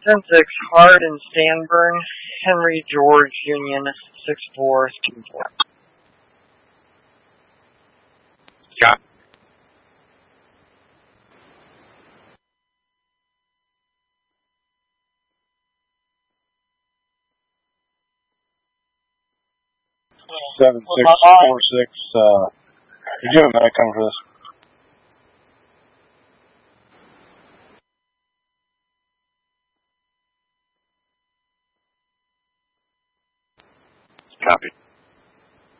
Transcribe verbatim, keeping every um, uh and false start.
ten six, Hard and Stanburn, Henry George Union, six four two four. Copy. Seven six four six. Uh, did you have a medic come for this? Copy.